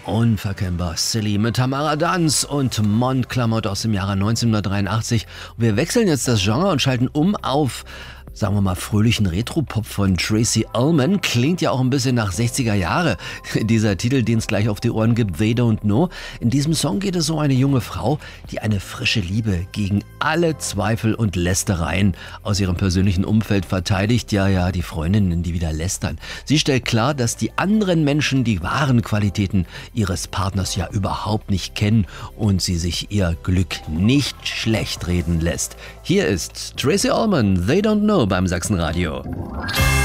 Unverkennbar Silly mit Tamara Danz und Mont Clamott aus dem Jahre 1983. Wir wechseln jetzt das Genre und schalten um auf, sagen wir mal, fröhlichen Retro-Pop von Tracey Ullman. Klingt ja auch ein bisschen nach 60er Jahre. Dieser Titel, den es gleich auf die Ohren gibt, They Don't Know. In diesem Song geht es um eine junge Frau, die eine frische Liebe gegen alle Zweifel und Lästereien aus ihrem persönlichen Umfeld verteidigt. Ja, die Freundinnen, die wieder lästern. Sie stellt klar, dass die anderen Menschen die wahren Qualitäten ihres Partners ja überhaupt nicht kennen und sie sich ihr Glück nicht schlecht reden lässt. Hier ist Tracey Ullman, They Don't Know beim Sachsenradio.